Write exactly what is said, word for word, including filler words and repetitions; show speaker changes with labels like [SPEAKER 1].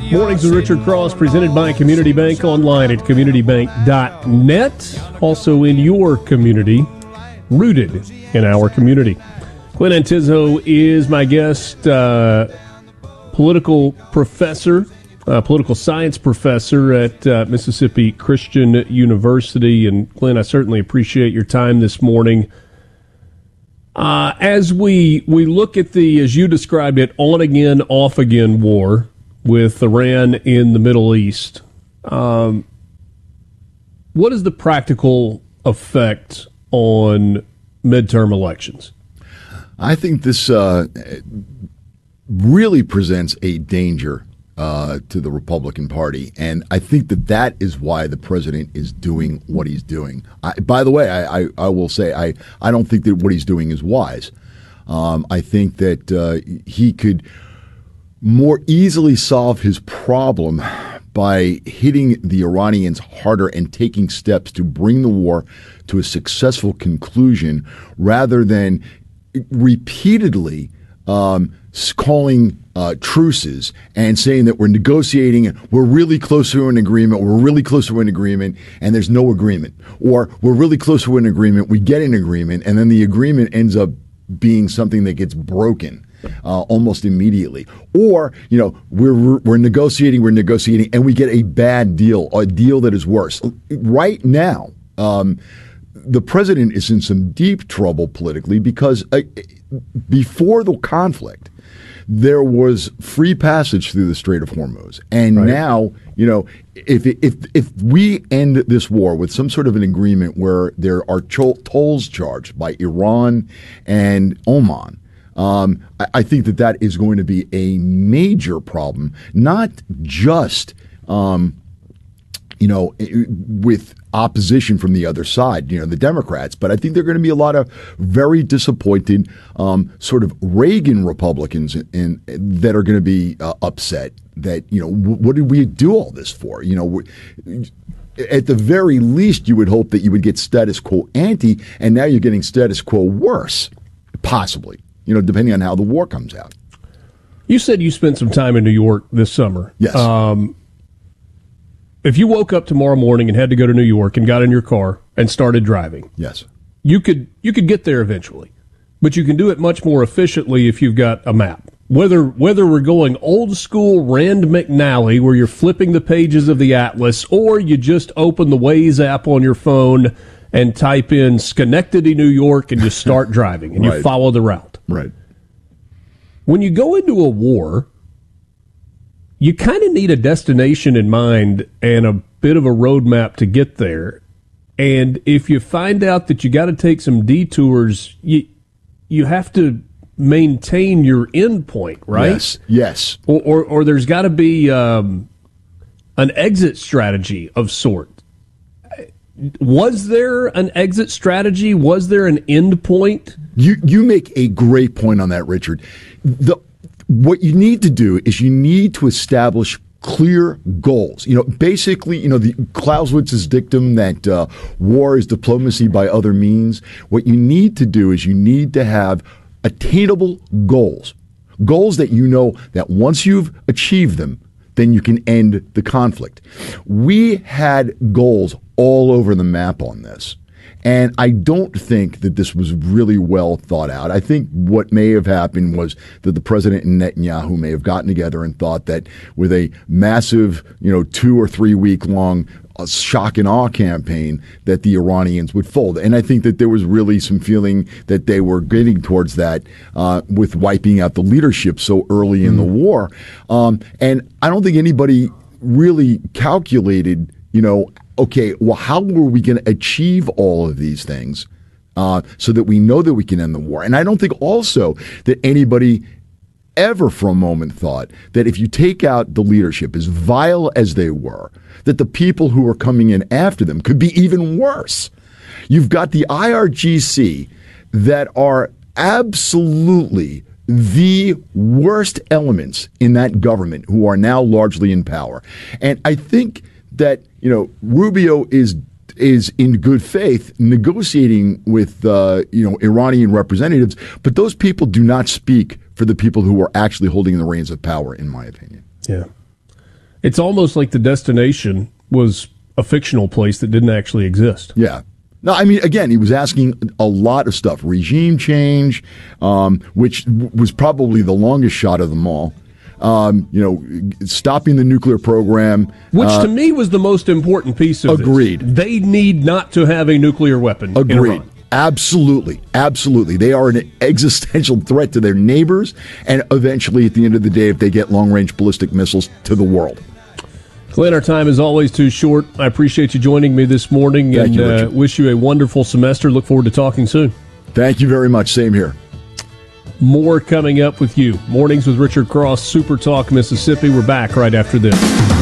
[SPEAKER 1] Mornings with Richard Cross, presented by Community Bank, online at community bank dot net. Also in your community, rooted in our community. Clint Antizzo is my guest, uh, political professor, uh, political science professor at uh, Mississippi Christian University. And Clint, I certainly appreciate your time this morning. Uh, as we we look at the, as you described it, on-again, off-again war with Iran in the Middle East, um, what is the practical effect on midterm elections?
[SPEAKER 2] I think this uh, really presents a danger uh, to the Republican Party, and I think that that is why the president is doing what he's doing. I, by the way, I, I, I will say I, I don't think that what he's doing is wise. Um, I think that uh, he could more easily solve his problem by hitting the Iranians harder and taking steps to bring the war to a successful conclusion rather than repeatedly um, calling uh, truces and saying that we're negotiating, we're really close to an agreement, we're really close to an agreement, and there's no agreement. Or we're really close to an agreement, we get an agreement, and then the agreement ends up being something that gets broken uh, almost immediately. Or, you know, we're we're negotiating, we're negotiating, and we get a bad deal, a deal that is worse. Right now, um, the president is in some deep trouble politically because uh, before the conflict, there was free passage through the Strait of Hormuz. And right. now, you know, if, if if we end this war with some sort of an agreement where there are cho- tolls charged by Iran and Oman, um, I, I think that that is going to be a major problem, not just um, you know, with opposition from the other side, you know, the Democrats. But I think there are going to be a lot of very disappointed um, sort of Reagan Republicans in, in, that are going to be uh, upset that, you know, w- what did we do all this for? You know, w- at the very least, you would hope that you would get status quo ante, and now you're getting status quo worse, possibly, you know, depending on how the war comes out.
[SPEAKER 1] You said you spent some time in New York this summer.
[SPEAKER 2] Yes.
[SPEAKER 1] Um, If you woke up tomorrow morning and had to go to New York and got in your car and started driving,
[SPEAKER 2] yes,
[SPEAKER 1] you could you could get there eventually, but you can do it much more efficiently if you've got a map. Whether whether we're going old school Rand McNally, where you're flipping the pages of the atlas, or you just open the Waze app on your phone and type in Schenectady, New York, and you start driving and
[SPEAKER 2] right.
[SPEAKER 1] you follow the route.
[SPEAKER 2] Right.
[SPEAKER 1] When you go into a war, you kind of need a destination in mind and a bit of a roadmap to get there. And if you find out that you got to take some detours, you you have to maintain your end point, right?
[SPEAKER 2] Yes, yes.
[SPEAKER 1] Or or, or there's got to be um, an exit strategy of sort. Was there an exit strategy? Was there an end point?
[SPEAKER 2] You you make a great point on that, Richard. The What you need to do is you need to establish clear goals. You know, basically, you know, the Clausewitz's dictum that uh, war is diplomacy by other means. What you need to do is you need to have attainable goals, goals that you know that once you've achieved them, then you can end the conflict. We had goals all over the map on this. And I don't think that this was really well thought out. I think what may have happened was that the president and Netanyahu may have gotten together and thought that with a massive, you know, two or three week long uh, shock and awe campaign that the Iranians would fold. And I think that there was really some feeling that they were getting towards that uh, with wiping out the leadership so early in mm. the war. Um, and I don't think anybody really calculated, you know, okay, well, how were we going to achieve all of these things uh, so that we know that we can end the war? And I don't think also that anybody ever for a moment thought that if you take out the leadership, as vile as they were, that the people who were coming in after them could be even worse. You've got the I R G C that are absolutely the worst elements in that government who are now largely in power. And I think that, you know, Rubio is is in good faith negotiating with, uh, you know, Iranian representatives, but those people do not speak for the people who are actually holding the reins of power, in my opinion.
[SPEAKER 1] Yeah. It's almost like the destination was a fictional place that didn't actually exist.
[SPEAKER 2] Yeah. No, I mean, again, he was asking a lot of stuff. Regime change, um, which w- was probably the longest shot of them all. Um, you know, stopping the nuclear program.
[SPEAKER 1] Which
[SPEAKER 2] uh,
[SPEAKER 1] to me was the most important piece of
[SPEAKER 2] agreed.
[SPEAKER 1] this. They need not to have a nuclear weapon
[SPEAKER 2] Agreed.
[SPEAKER 1] in Iran.
[SPEAKER 2] Absolutely. Absolutely. They are an existential threat to their neighbors and eventually, at the end of the day, if they get long-range ballistic missiles, to the world.
[SPEAKER 1] Glenn, our time is always too short. I appreciate you joining me this morning.
[SPEAKER 2] Thank
[SPEAKER 1] and
[SPEAKER 2] you,
[SPEAKER 1] uh, wish you a wonderful semester. Look forward to talking soon.
[SPEAKER 2] Thank you very much. Same here.
[SPEAKER 1] More coming up with you. Mornings with Richard Cross, Super Talk Mississippi. We're back right after this.